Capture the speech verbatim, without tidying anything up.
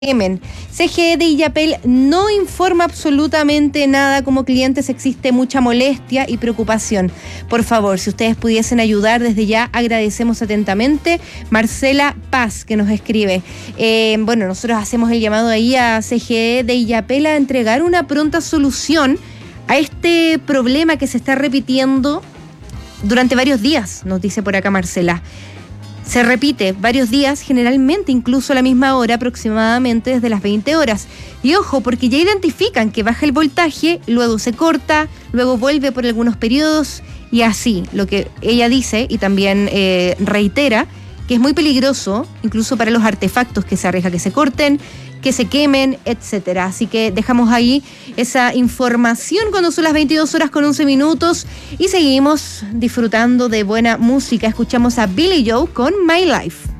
quemen. C G E de Illapel no informa absolutamente nada. Como clientes existe mucha molestia y preocupación. Por favor, si ustedes pudiesen ayudar desde ya, agradecemos atentamente. Marcela Paz, que nos escribe. Eh, bueno, nosotros hacemos el llamado ahí a C G E de Illapel a entregar una pronta solución a este problema que se está repitiendo durante varios días, nos dice por acá Marcela. Se repite varios días, generalmente incluso a la misma hora, aproximadamente desde las veinte horas. Y ojo, porque ya identifican que baja el voltaje, luego se corta, luego vuelve por algunos periodos y así. Lo que ella dice y también eh, reitera, que es muy peligroso, incluso para los artefactos, que se arriesga que se corten, que se quemen, etcétera. Así que dejamos ahí esa información cuando son las veintidós horas con once minutos y seguimos disfrutando de buena música. Escuchamos a Billy Joe con My Life.